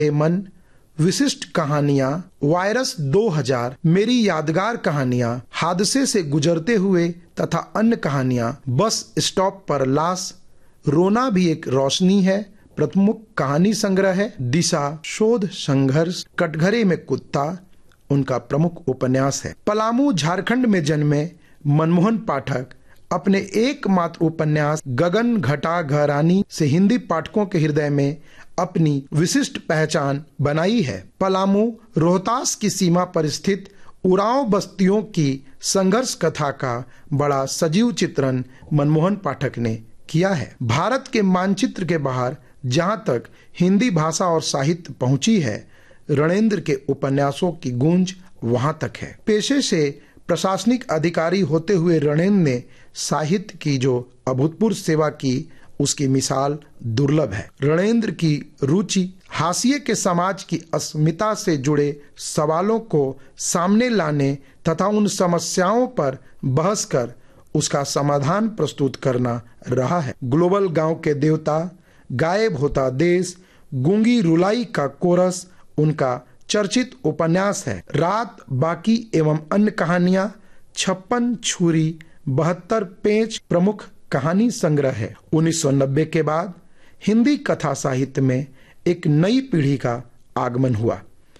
मन, विशिष्ट कहानियां, वायरस 2000, मेरी यादगार कहानियां, हादसे से गुजरते हुए तथा अन्य कहानियां, बस स्टॉप पर लाश, रोना भी एक रोशनी है प्रमुख कहानी संग्रह है। दिशा, शोध, संघर्ष, कटघरे में कुत्ता उनका प्रमुख उपन्यास है। पलामू झारखंड में जन्मे मनमोहन पाठक अपने एकमात्र उपन्यास गगन घटा घरानी से हिंदी पाठकों के हृदय में अपनी विशिष्ट पहचान बनाई है। पलामू रोहतास की सीमा पर स्थित उरांव बस्तियों की संघर्ष कथा का बड़ा सजीव चित्रण मनमोहन पाठक ने किया है। भारत के मानचित्र के बाहर जहां तक हिंदी भाषा और साहित्य पहुंची है, रणेंद्र के उपन्यासों की गूंज वहां तक है। पेशे से प्रशासनिक अधिकारी होते हुए रणेंद्र ने साहित्य की जो अभूतपूर्व सेवा की, उसकी मिसाल दुर्लभ है। रणेंद्र की रुचि हाशिए के समाज की अस्मिता से जुड़े सवालों को सामने लाने तथा उन समस्याओं पर बहस कर उसका समाधान प्रस्तुत करना रहा है। ग्लोबल गांव के देवता, गायब होता देश, गूंगी रुलाई का कोरस उनका चर्चित उपन्यास है। रात बाकी एवं अन्य कहानियां, 56 छुरी, 72 पेंच प्रमुख कहानी संग्रह है। 1990 के बाद हिंदी कथा साहित्य में एक नई पीढ़ी का आगमन हुआ।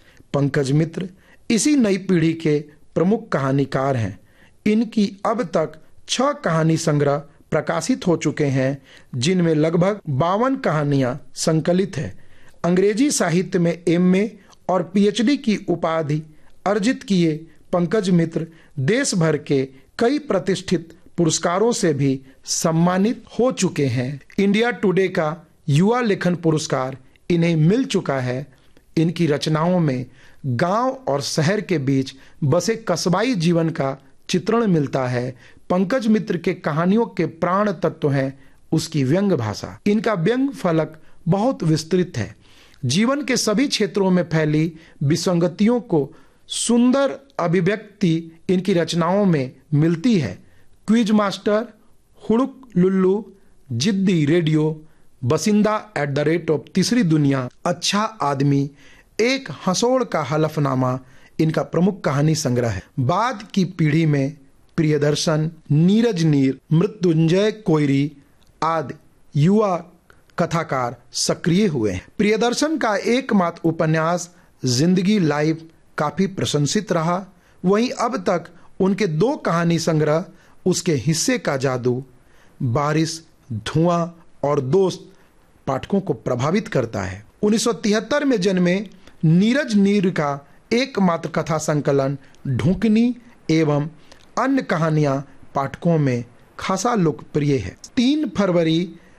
पंकज मित्र इसी नई पीढ़ी के प्रमुख कहानीकार हैं। इनकी अब तक 6 कहानी संग्रह प्रकाशित हो चुके हैं, जिनमें लगभग 52 कहानियां संकलित है। अंग्रेजी साहित्य में एमए और पीएचडी की उपाधि अर्जित किए पंकज मित्र देश भर के कई प्रतिष्ठित पुरस्कारों से भी सम्मानित हो चुके हैं। इंडिया टुडे का युवा लेखन पुरस्कार इन्हें मिल चुका है। इनकी रचनाओं में गांव और शहर के बीच बसे कस्बाई जीवन का चित्रण मिलता है। पंकज मित्र के कहानियों के प्राण तत्व हैं उसकी व्यंग भाषा। इनका व्यंग फलक बहुत विस्तृत है। जीवन के सभी क्षेत्रों में फैली विसंगतियों को सुंदर अभिव्यक्ति इनकी रचनाओं में मिलती है। क्विज मास्टर, हुड़ुक लुल्लू, जिद्दी रेडियो, बसिंदा @ तीसरी दुनिया, अच्छा आदमी, एक हंसोड़ का हलफनामा इनका प्रमुख कहानी संग्रह है। बाद की पीढ़ी में प्रियदर्शन, नीरज नीर, मृत्युंजय कोयरी आदि युवा कथाकार सक्रिय हुए हैं। प्रियदर्शन का एकमात्र उपन्यास जिंदगी लाइफ काफी प्रशंसित रहा। वहीं अब तक उनके 2 कहानी संग्रह उसके हिस्से का जादू, बारिश, धुआं और दोस्त पाठकों को प्रभावित करता है। 1973 में जन्मे नीरज नीर का एकमात्र कथा संकलन ढूंकनी एवं अन्य कहानियां पाठकों में खासा लोकप्रिय है। 3 फरवरी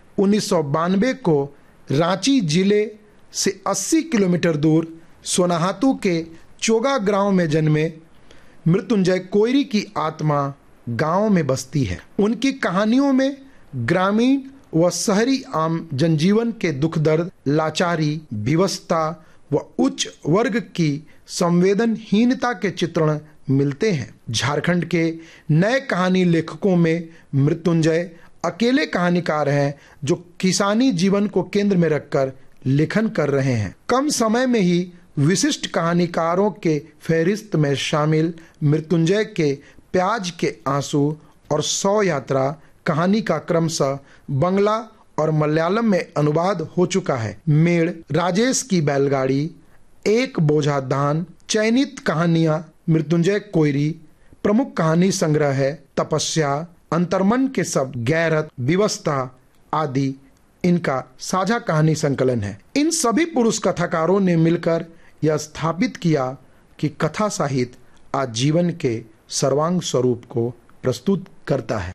1992 को रांची जिले से 80 किलोमीटर दूर सोनाहातू के चोगा गांव में जन्मे मृत्युंजय कोयरी की आत्मा गांव में बसती है। उनकी कहानियों में ग्रामीण व शहरी आम जनजीवन के दुख दर्द, लाचारी, विवशता व उच्च वर्ग की संवेदनहीनता के चित्रण मिलते हैं। झारखंड के नए कहानी लेखकों में मृत्युंजय अकेले कहानीकार हैं जो किसानी जीवन को केंद्र में रखकर लेखन कर रहे हैं। कम समय में ही विशिष्ट कहानीकारों के फहरिस्त में शामिल मृत्युंजय के प्याज के आंसू और 100 यात्रा कहानी का क्रमशः बंगला और मलयालम में अनुवाद हो चुका है। मेड़, राजेश की बैलगाड़ी, एक बोझा धान, चयनित कहानियां मृत्युंजय कोयरी प्रमुख कहानी संग्रह है। तपस्या, अंतर्मन के शब्द, गैरत, विवशता आदि इनका साझा कहानी संकलन है। इन सभी पुरुष कथाकारों ने मिलकर यह स्थापित किया कि कथा साहित्य आज जीवन के सर्वांग स्वरूप को प्रस्तुत करता है।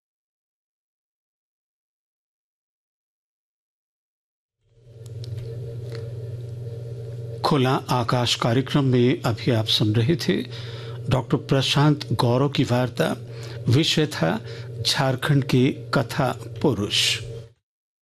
खुला आकाश कार्यक्रम में अभी आप सुन रहे थे डॉक्टर प्रशांत गौरव की वार्ता। विषय था झारखंड के कथा पुरुष।